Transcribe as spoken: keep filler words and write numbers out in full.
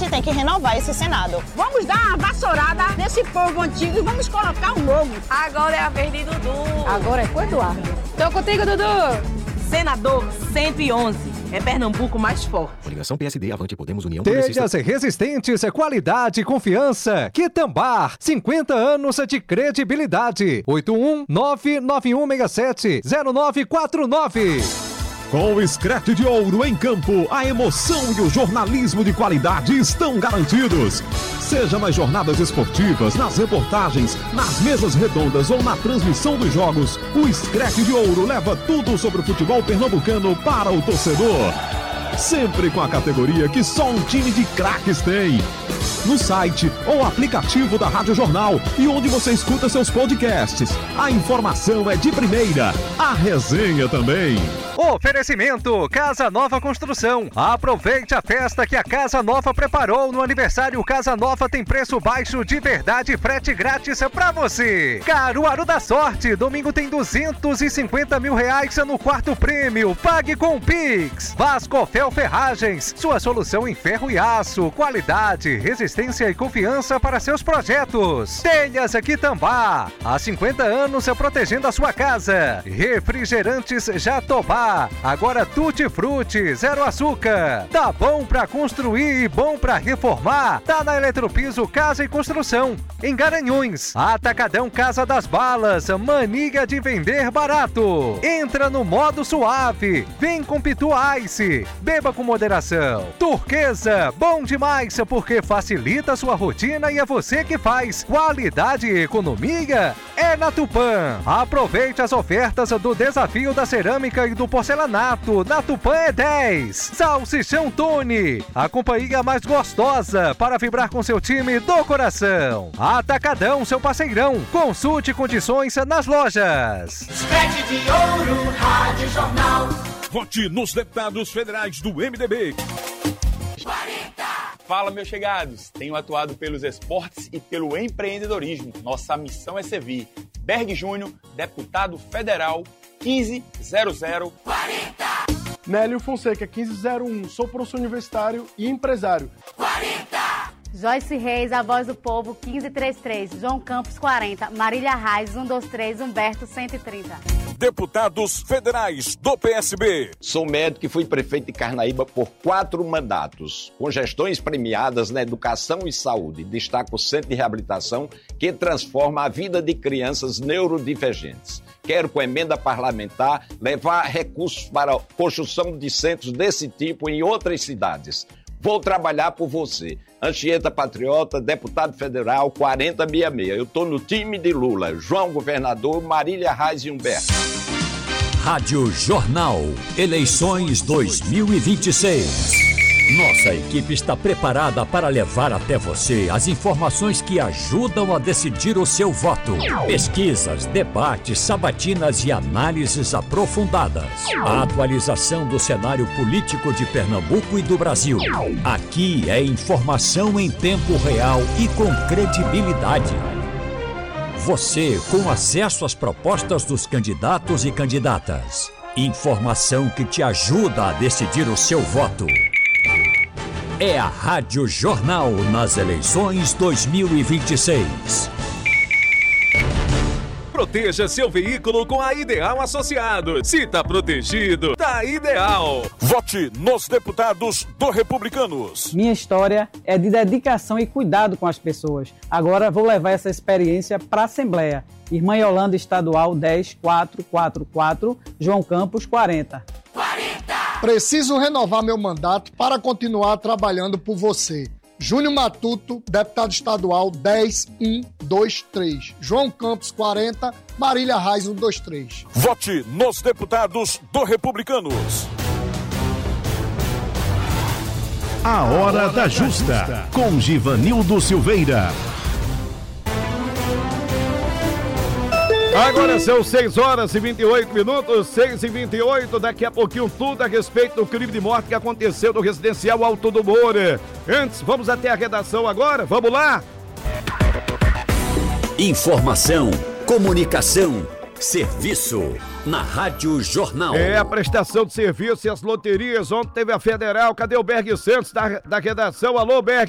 gente tem que renovar esse Senado. Vamos dar uma vassourada nesse povo antigo e vamos colocar um novo. Agora é a vez de Dudu. Agora é com o Eduardo. Tô contigo, Dudu. Senador cento e onze. É Pernambuco mais forte. Coligação P S D, Avante, Podemos, União... Telhas resistentes, qualidade e confiança. Quitambar, cinquenta anos de credibilidade. oito um nove nove um seis sete zero nove quatro nove. Com o Screte de Ouro em campo, a emoção e o jornalismo de qualidade estão garantidos. Seja nas jornadas esportivas, nas reportagens, nas mesas redondas ou na transmissão dos jogos, o Screte de Ouro leva tudo sobre o futebol pernambucano para o torcedor. Sempre com a categoria que só um time de craques tem. No site ou aplicativo da Rádio Jornal e onde você escuta seus podcasts. A informação é de primeira, a resenha também. Oferecimento Casa Nova Construção. Aproveite a festa que a Casa Nova preparou no aniversário. Casa Nova tem preço baixo de verdade, frete grátis pra você. Caruaru da Sorte, domingo tem duzentos e cinquenta mil reais no quarto prêmio. Pague com Pix. Vascofel Ferragens, sua solução em ferro e aço, qualidade, resistência e confiança para seus projetos. Telhas Quitambá, há cinquenta anos protegendo a sua casa. Refrigerantes Jatobá, agora Tutti Frutti, zero açúcar. Tá bom pra construir e bom pra reformar? Tá na Eletropiso Casa e Construção, em Garanhuns. Atacadão Casa das Balas, mania de vender barato. Entra no modo suave, vem com Pitu Ice, beba com moderação. Turquesa, bom demais porque facilita a sua rotina e é você que faz. Qualidade e economia é na Tupã. Aproveite as ofertas do Desafio da Cerâmica e do Porcelanato. Na Tupã é dez. Salsichão Tune, a companhia mais gostosa para vibrar com seu time do coração. Atacadão, seu parceirão. Consulte condições nas lojas. Screte de Ouro, Rádio Jornal. Vote nos deputados federais do M D B. quarenta. Fala, meus chegados. Tenho atuado pelos esportes e pelo empreendedorismo. Nossa missão é servir. Berg Júnior, deputado federal, quinze zero zero quarenta. Nélio Fonseca, quinze zero um. Sou professor universitário e empresário. quarenta. Joyce Reis, a voz do povo, quinze trinta e três. João Campos, quarenta. Marília Reis, um dois três. Humberto, cento e trinta. Deputados federais do P S B. Sou médico e fui prefeito de Carnaíba por quatro mandatos, com gestões premiadas na educação e saúde. Destaco o Centro de Reabilitação, que transforma a vida de crianças neurodivergentes. Quero, com emenda parlamentar, levar recursos para a construção de centros desse tipo em outras cidades. Vou trabalhar por você. Anchieta Patriota, deputado federal, quarenta sessenta e seis. Eu estou no time de Lula. João Governador, Marília Reis e Humberto. Rádio Jornal. Eleições dois mil e vinte e seis. Nossa equipe está preparada para levar até você as informações que ajudam a decidir o seu voto. Pesquisas, debates, sabatinas e análises aprofundadas. A atualização do cenário político de Pernambuco e do Brasil. Aqui é informação em tempo real e com credibilidade. Você com acesso às propostas dos candidatos e candidatas. Informação que te ajuda a decidir o seu voto. É a Rádio Jornal nas eleições dois mil e vinte e seis. Proteja seu veículo com a Ideal Associados. Se tá protegido, tá ideal. Vote nos deputados do Republicanos. Minha história é de dedicação e cuidado com as pessoas. Agora vou levar essa experiência para a Assembleia. Irmã Yolanda Estadual dez quatro quatro quatro, João Campos quarenta. Preciso renovar meu mandato para continuar trabalhando por você. Júnior Matuto, deputado estadual dez um dois três. João Campos quarenta, Marília Reis um dois três. Vote nos deputados do Republicanos. A Hora da Justa, com Givanildo Silveira. Agora são seis horas e vinte e oito minutos, seis e vinte e oito, daqui a pouquinho tudo a respeito do crime de morte que aconteceu no residencial Alto do Moura. Antes, vamos até a redação agora, vamos lá? Informação, comunicação, serviço, na Rádio Jornal. É, a prestação de serviço e as loterias, ontem teve a Federal, cadê o Berg Santos da, da redação? Alô, Berg!